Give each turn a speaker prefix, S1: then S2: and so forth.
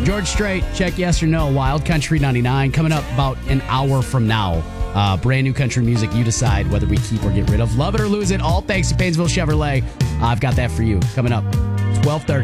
S1: George Strait, check yes or no. Wild Country 99 coming up about an hour from now. Brand new country music. You decide whether we keep or get rid of. Love it or lose it. All thanks to Painesville Chevrolet. I've got that for you coming up 12:30.